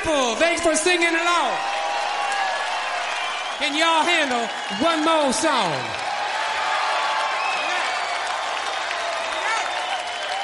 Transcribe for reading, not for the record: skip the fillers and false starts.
people, thanks for singing along. Can y'all handle one more song?